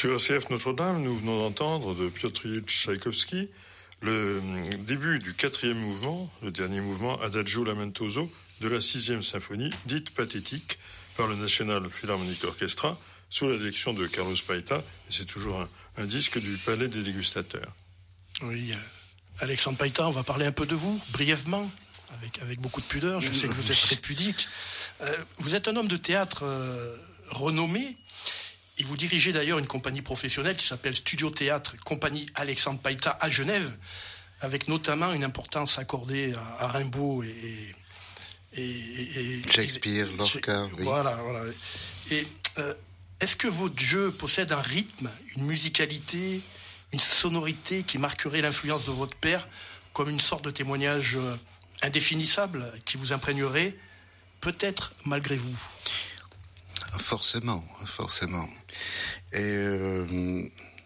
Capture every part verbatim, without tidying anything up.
Sur R C F Notre-Dame, nous venons d'entendre de Piotr Ilyich Tchaïkovski le début du quatrième mouvement, le dernier mouvement Adagio Lamentoso de la sixième symphonie, dite pathétique, par le National Philharmonic Orchestra, sous la direction de Carlos Paita. Et c'est toujours un, un disque du Palais des Dégustateurs. Oui, euh, Alexandre Paita, on va parler un peu de vous, brièvement, avec, avec beaucoup de pudeur. Je sais que vous êtes très pudique. Euh, vous êtes un homme de théâtre euh, renommé. Et vous dirigez d'ailleurs une compagnie professionnelle qui s'appelle Studio Théâtre, compagnie Alexandre Paita à Genève, avec notamment une importance accordée à, à Rimbaud et, et, et, et Shakespeare, et, Lorca. et, oui. Voilà, voilà. Et euh, est-ce que votre jeu possède un rythme, une musicalité, une sonorité qui marquerait l'influence de votre père, comme une sorte de témoignage euh, indéfinissable qui vous imprégnerait, peut-être malgré vous? Forcément, forcément. Et euh,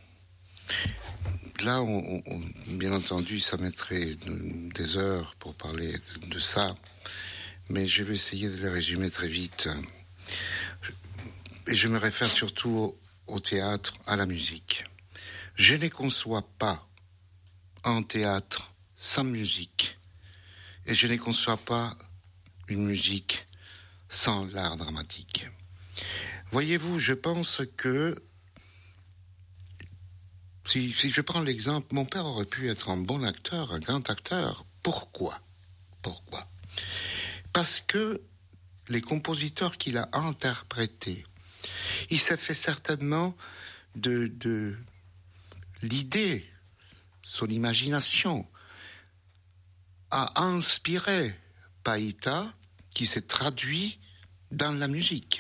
là, on, on, bien entendu, ça mettrait des heures pour parler de, de ça, mais je vais essayer de le résumer très vite. Et je me réfère surtout au, au théâtre, à la musique. Je ne conçois pas un théâtre sans musique, et je ne conçois pas une musique sans l'art dramatique. Voyez-vous, je pense que, si, si je prends l'exemple, mon père aurait pu être un bon acteur, un grand acteur. Pourquoi? Pourquoi? Parce que les compositeurs qu'il a interprétés, il s'est fait certainement de, de l'idée, son imagination, a inspiré Paita, qui s'est traduit dans la musique.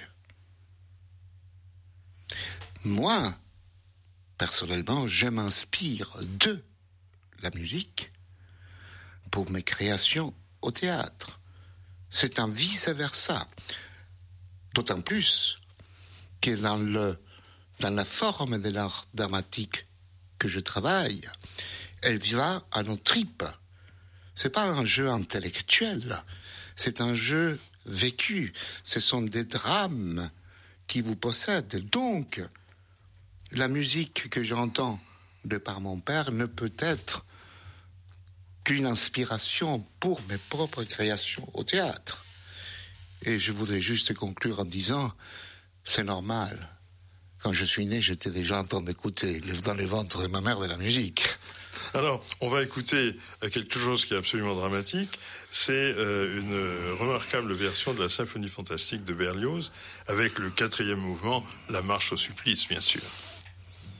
Moi, personnellement, je m'inspire de la musique pour mes créations au théâtre. C'est un vice-versa. D'autant plus que dans, le, dans la forme de l'art dramatique que je travaille, elle va à nos tripes. C'est pas un jeu intellectuel, c'est un jeu vécu. Ce sont des drames qui vous possèdent. Donc, la musique que j'entends de par mon père ne peut être qu'une inspiration pour mes propres créations au théâtre. Et je voudrais juste conclure en disant, c'est normal. Quand je suis né, j'étais déjà en train d'écouter dans le ventre de ma mère de la musique. Alors, on va écouter quelque chose qui est absolument dramatique. C'est euh, une remarquable version de la symphonie fantastique de Berlioz, avec le quatrième mouvement, la marche au supplice, bien sûr.